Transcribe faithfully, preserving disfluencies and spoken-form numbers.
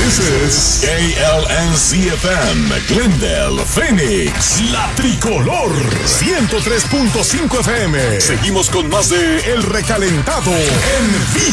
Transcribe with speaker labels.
Speaker 1: This is A L N Z F M, Glendale, Phoenix, La Tricolor, ciento tres punto cinco F M. Seguimos con más de El Recalentado en vivo.